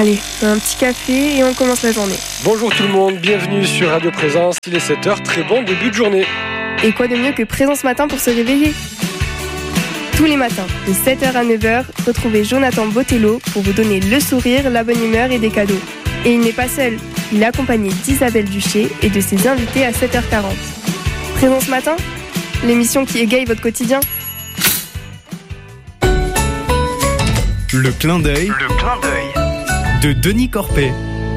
Allez, un petit café et on commence la journée. Bonjour tout le monde, bienvenue sur Radio Présence, il est 7h, très bon début de journée. Et quoi de mieux que Présence Matin pour se réveiller ? Tous les matins, de 7h à 9h, retrouvez Jonathan Botello pour vous donner le sourire, la bonne humeur et des cadeaux. Et il n'est pas seul, il est accompagné d'Isabelle Duché et de ses invités à 7h40. Présence Matin, l'émission qui égaye votre quotidien. Le clin d'œil de Denis Corpet.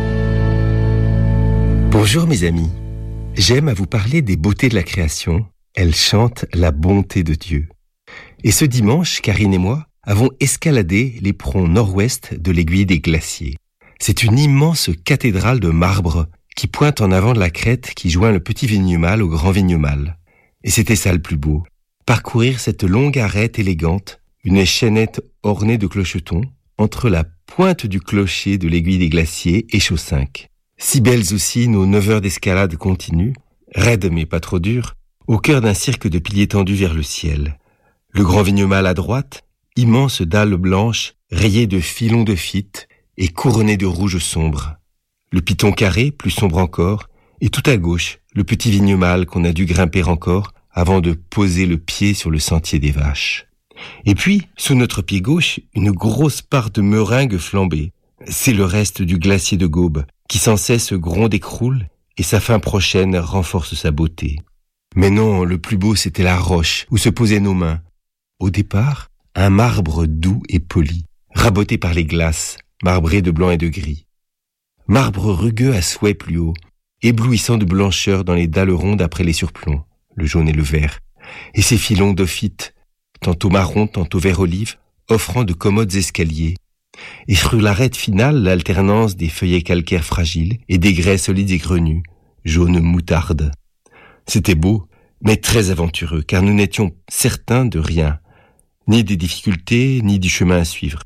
Bonjour mes amis, j'aime à vous parler des beautés de la création. Elles chantent la bonté de Dieu. Et ce dimanche, Karine et moi avons escaladé l'éperon nord-ouest de l'aiguille des glaciers. C'est une immense cathédrale de marbre qui pointe en avant de la crête qui joint le petit Vignemale au grand Vignemale. Et c'était ça le plus beau, parcourir cette longue arête élégante, une chaînette ornée de clochetons, entre la pointe du clocher de l'aiguille des glaciers et Chaussinck. Si belles aussi nos 9 heures d'escalade continues, raides mais pas trop dures, au cœur d'un cirque de piliers tendus vers le ciel. Le grand Vignemale à droite, immense dalle blanche, rayée de filons de phyte et couronnée de rouge sombre. Le piton carré, plus sombre encore, et tout à gauche, le petit Vignemale qu'on a dû grimper encore avant de poser le pied sur le sentier des vaches. Et puis, sous notre pied gauche, une grosse part de meringue flambée. C'est le reste du glacier de Gaube, qui sans cesse gronde et croule, et sa fin prochaine renforce sa beauté. Mais non, le plus beau c'était la roche, où se posaient nos mains. Au départ, un marbre doux et poli, raboté par les glaces, marbré de blanc et de gris. Marbre rugueux à souhait plus haut, éblouissant de blancheur dans les dalles rondes après les surplombs, le jaune et le vert, et ses filons d'ophyte, tantôt marron, tantôt vert olive, offrant de commodes escaliers. Et sur l'arête finale, l'alternance des feuillets calcaires fragiles et des grès solides et grenus, jaune moutarde. C'était beau, mais très aventureux, car nous n'étions certains de rien, ni des difficultés, ni du chemin à suivre.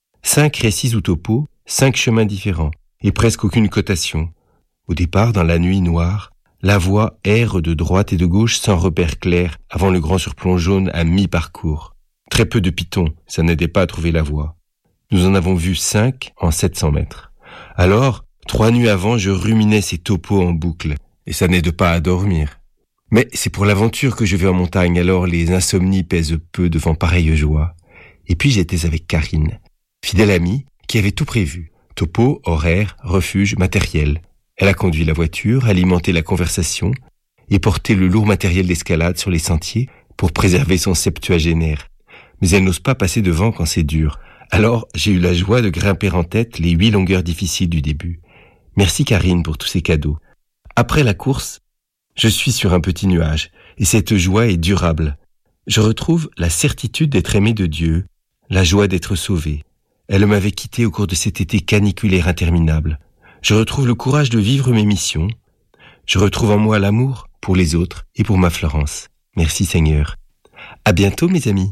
5 récits ou topos, 5 chemins différents, et presque aucune cotation. Au départ, dans la nuit noire, la voie erre de droite et de gauche sans repère clair avant le grand surplomb jaune à mi-parcours. Très peu de pitons, ça n'aidait pas à trouver la voie. Nous en avons vu 5 en 700 mètres. Alors, 3 nuits avant, je ruminais ces topos en boucle, et ça n'aide pas à dormir. Mais c'est pour l'aventure que je vais en montagne, alors les insomnies pèsent peu devant pareille joie. Et puis j'étais avec Karine, fidèle amie, qui avait tout prévu. Topo, horaire, refuge, matériel. Elle a conduit la voiture, alimenté la conversation et porté le lourd matériel d'escalade sur les sentiers pour préserver son septuagénaire. Mais elle n'ose pas passer devant quand c'est dur. Alors, j'ai eu la joie de grimper en tête les 8 longueurs difficiles du début. Merci Karine pour tous ces cadeaux. Après la course, je suis sur un petit nuage et cette joie est durable. Je retrouve la certitude d'être aimé de Dieu, la joie d'être sauvé. Elle m'avait quitté au cours de cet été caniculaire interminable. Je retrouve le courage de vivre mes missions. Je retrouve en moi l'amour pour les autres et pour ma Florence. Merci Seigneur. À bientôt mes amis.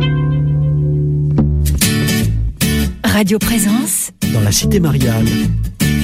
Radio Présence Dans la cité Mariale.